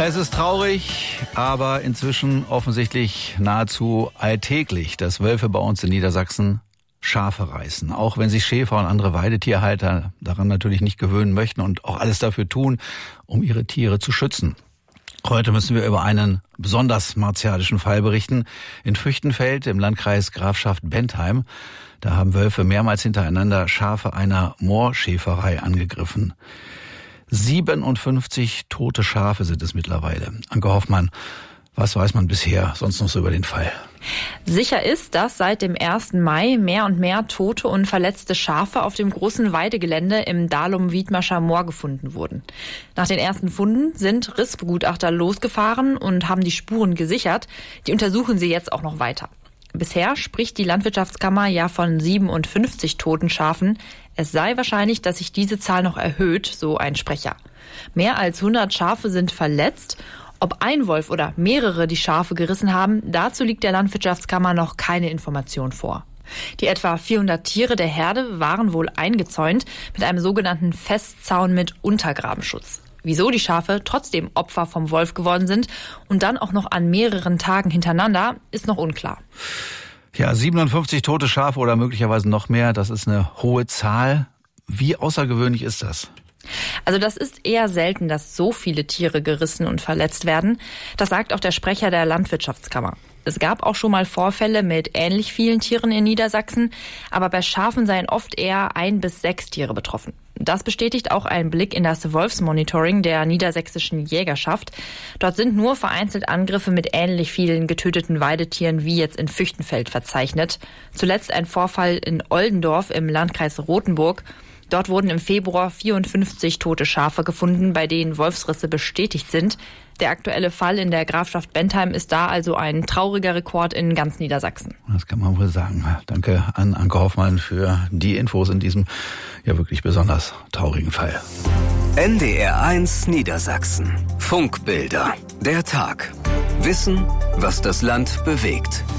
Es ist traurig, aber inzwischen offensichtlich nahezu alltäglich, dass Wölfe bei uns in Niedersachsen Schafe reißen. Auch wenn sich Schäfer und andere Weidetierhalter daran natürlich nicht gewöhnen möchten und auch alles dafür tun, um ihre Tiere zu schützen. Heute müssen wir über einen besonders martialischen Fall berichten. In Füchtenfeld im Landkreis Grafschaft Bentheim. Da haben Wölfe mehrmals hintereinander Schafe einer Moorschäferei angegriffen. 57 tote Schafe sind es mittlerweile. Anke Hoffmann, was weiß man bisher sonst noch so über den Fall? Sicher ist, dass seit dem 1. Mai mehr und mehr tote und verletzte Schafe auf dem großen Weidegelände im Dahlum-Wiedmascher Moor gefunden wurden. Nach den ersten Funden sind Rissbegutachter losgefahren und haben die Spuren gesichert. Die untersuchen sie jetzt auch noch weiter. Bisher spricht die Landwirtschaftskammer ja von 57 toten Schafen. Es sei wahrscheinlich, dass sich diese Zahl noch erhöht, so ein Sprecher. Mehr als 100 Schafe sind verletzt. Ob ein Wolf oder mehrere die Schafe gerissen haben, dazu liegt der Landwirtschaftskammer noch keine Information vor. Die etwa 400 Tiere der Herde waren wohl eingezäunt mit einem sogenannten Festzaun mit Untergrabenschutz. Wieso die Schafe trotzdem Opfer vom Wolf geworden sind und dann auch noch an mehreren Tagen hintereinander, ist noch unklar. Ja, 57 tote Schafe oder möglicherweise noch mehr, das ist eine hohe Zahl. Wie außergewöhnlich ist das? Also das ist eher selten, dass so viele Tiere gerissen und verletzt werden. Das sagt auch der Sprecher der Landwirtschaftskammer. Es gab auch schon mal Vorfälle mit ähnlich vielen Tieren in Niedersachsen, aber bei Schafen seien oft eher 1 bis 6 Tiere betroffen. Das bestätigt auch ein Blick in das Wolfsmonitoring der niedersächsischen Jägerschaft. Dort sind nur vereinzelt Angriffe mit ähnlich vielen getöteten Weidetieren wie jetzt in Füchtenfeld verzeichnet. Zuletzt ein Vorfall in Oldendorf im Landkreis Rothenburg. Dort wurden im Februar 54 tote Schafe gefunden, bei denen Wolfsrisse bestätigt sind. Der aktuelle Fall in der Grafschaft Bentheim ist da also ein trauriger Rekord in ganz Niedersachsen. Das kann man wohl sagen. Danke an Anke Hoffmann für die Infos in diesem ja wirklich besonders traurigen Fall. NDR1 Niedersachsen. Funkbilder. Der Tag. Wissen, was das Land bewegt.